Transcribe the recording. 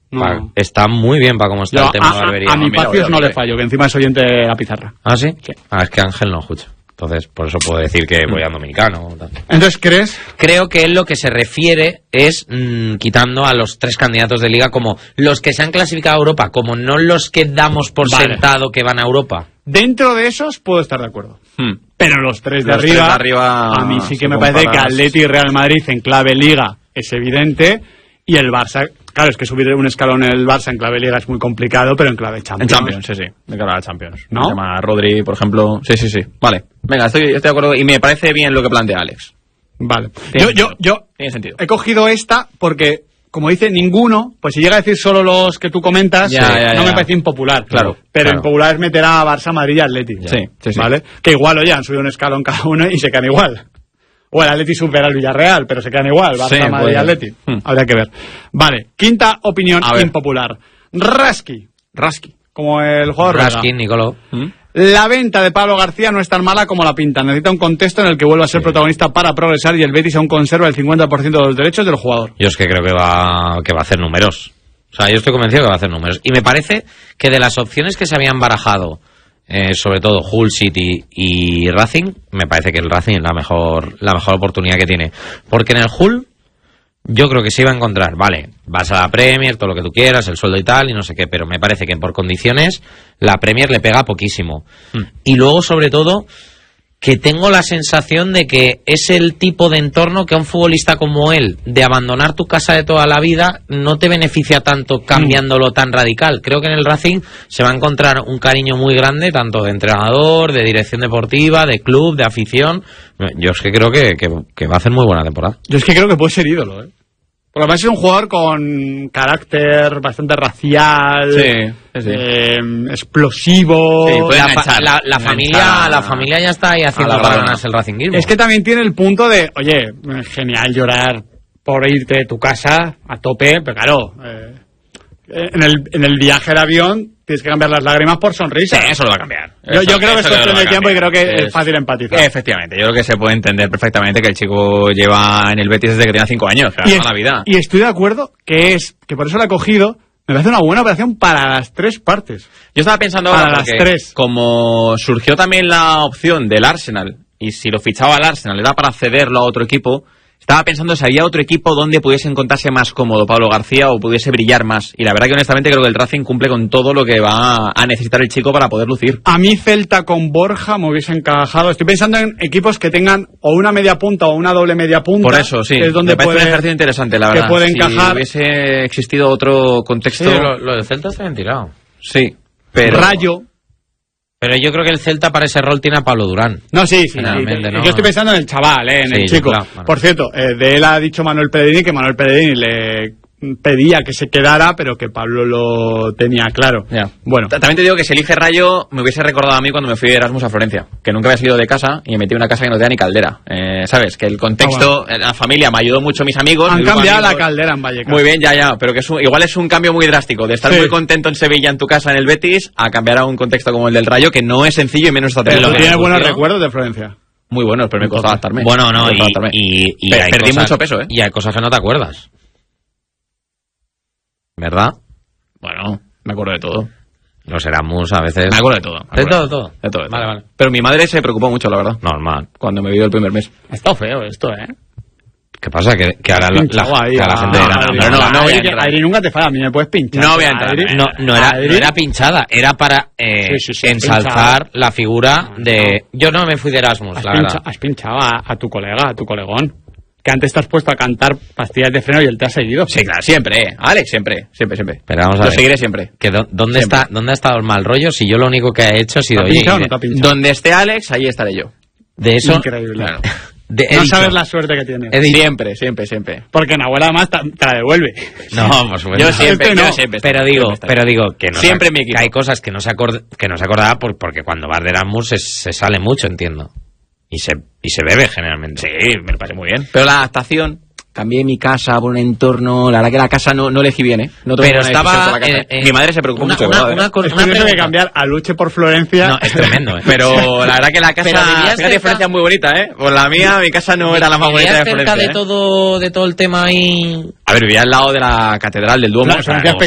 No. Está muy bien para cómo está el tema de barbería. A mi Pacios no le fallo, que encima es oyente de La Pizarra. ¿Ah, sí? Es que Ángel no escucha. Entonces, por eso puedo decir que voy a dominicano. Tal. Entonces, ¿crees? Creo que él lo que se refiere es quitando a los 3 candidatos de liga como los que se han clasificado a Europa, como no los que damos por sentado que van a Europa. Dentro de esos puedo estar de acuerdo. Pero los 3 de arriba, a mí sí que me parece que Atleti y Real Madrid en clave liga es evidente, y el Barça, claro, es que subir un escalón en el Barça en clave liga es muy complicado, pero en clave Champions. En Champions, sí, de cara a la Champions. ¿No? Se llama Rodri, por ejemplo. Sí. Vale, venga, estoy de acuerdo y me parece bien lo que plantea Alex. Vale. Yo tiene sentido. He cogido esta porque, como dice ninguno, pues si llega a decir solo los que tú comentas, no me parece impopular. Claro. Pero impopular es meter a Barça, Madrid y Atleti. Sí. ¿Vale? Que igual, oye, han subido un escalón cada uno y se quedan igual. O el Atleti supera al Villarreal, pero se quedan igual. Barça, Madrid y Atleti. Habría que ver. Vale, quinta opinión impopular. Rasky, como el jugador Rasky, Nicolò. La venta de Pablo García no es tan mala como la pinta. Necesita un contexto en el que vuelva a ser protagonista para progresar y el Betis aún conserva el 50% de los derechos del jugador. Yo es que creo que va a hacer números. O sea, yo estoy convencido que va a hacer números. Y me parece que de las opciones que se habían barajado, sobre todo Hull City y Racing, me parece que el Racing es la mejor oportunidad que tiene. Porque en el Hull yo creo que se iba a encontrar, vale, vas a la Premier, todo lo que tú quieras, el sueldo y tal, y no sé qué, pero me parece que por condiciones la Premier le pega poquísimo. Y luego, sobre todo, que tengo la sensación de que es el tipo de entorno que a un futbolista como él, de abandonar tu casa de toda la vida, no te beneficia tanto cambiándolo tan radical. Creo que en el Racing se va a encontrar un cariño muy grande, tanto de entrenador, de dirección deportiva, de club, de afición. Yo es que creo que va a hacer muy buena temporada. Yo es que creo que puede ser ídolo, Por lo menos es un jugador con carácter bastante racial, explosivo. Sí, la familia ya está ahí haciendo para ganarse el racinguismo. Es que también tiene el punto de, oye, genial llorar por irte de tu casa a tope, pero claro, en el viaje de avión tienes que cambiar las lágrimas por sonrisas. Sí, eso lo va a cambiar. Yo creo que es cuestión de tiempo y creo que es fácil empatizar. Efectivamente, yo creo que se puede entender perfectamente que el chico lleva en el Betis desde que tenía 5 años, toda la vida. Y estoy de acuerdo que por eso lo he cogido, me parece una buena operación para las 3 partes. Yo estaba pensando para ahora las 3. Como surgió también la opción del Arsenal, y si lo fichaba el Arsenal era para cederlo a otro equipo, estaba pensando si había otro equipo donde pudiese encontrarse más cómodo Pablo García o pudiese brillar más. Y la verdad que honestamente creo que el Racing cumple con todo lo que va a necesitar el chico para poder lucir. A mí Celta con Borja me hubiese encajado. Estoy pensando en equipos que tengan o una media punta o una doble media punta. Por eso, sí. Es donde me parece un ejercicio interesante, la verdad. Que puede encajar. Si hubiese existido otro contexto... Sí, lo de Celta está bien tirado. Sí, pero... Rayo... Pero yo creo que el Celta para ese rol tiene a Pablo Durán. No, sí. ¿no? Yo estoy pensando en el chaval, en el chico. Claro. Por cierto, de él ha dicho Manuel Pellegrini que Manuel Pellegrini le pedía que se quedara, pero que Pablo lo tenía claro. Ya. Bueno. También te digo que si elige Rayo, me hubiese recordado a mí cuando me fui de Erasmus a Florencia, que nunca había salido de casa y me metí en una casa que no tenía ni caldera. ¿Sabes? Que el contexto, la familia me ayudó mucho, mis amigos. Han cambiado la caldera en Vallecas. Muy bien, ya, pero que igual es un cambio muy drástico, de estar muy contento en Sevilla, en tu casa, en el Betis, a cambiar a un contexto como el del Rayo, que no es sencillo y menos estratégico. Pero tiene buenos recuerdos de Florencia. Muy buenos, pero me costó adaptarme. Bueno, no, y perdí mucho peso, Y hay cosas que no te acuerdas. ¿Verdad? Bueno, me acuerdo de todo. Los Erasmus a veces... Me acuerdo de todo. De todo. Vale. Pero mi madre se preocupó mucho, la verdad. Normal. Cuando me vio el primer mes. Ha estado feo esto, ¿Qué pasa? Que ahora la gente era... No voy a entrar. Adri nunca te falla, a mí me puedes pinchar. No voy a entrar. No era pinchada, era para ensalzar la figura de... Yo no me fui de Erasmus, la verdad. Has pinchado a tu colega, a tu colegón. Que antes te has puesto a cantar pastillas de freno y él te ha seguido. Sí, claro, siempre, Alex, siempre. Pero vamos a ver. Lo seguiré siempre. Que ¿Dónde ha estado el mal rollo? Si yo lo único que he hecho ha sido... Donde esté Alex, ahí estaré yo. De eso... Increíble. Claro. No sabes la suerte que tienes. Siempre. Porque Nahuel además te la devuelve. No, por supuesto. Yo siempre. Pero digo que no siempre mi equipo. Que hay cosas que no se acordaba porque cuando vas de Erasmus se sale mucho, entiendo. Y se bebe generalmente. Sí, me lo pasé muy bien. Pero la adaptación, cambié mi casa por un entorno, la verdad que la casa no elegí bien, No pero estaba... mi madre se preocupó mucho. Una que cambiar a Luche por Florencia. No, es tremendo, Pero la verdad que la casa... Fíjate, Florencia es muy bonita, Por la mía, mi casa no era la más bonita de Florencia. ¿Vivías cerca de todo el tema ahí? A ver, vivía al lado de la catedral del Duomo. Florencia es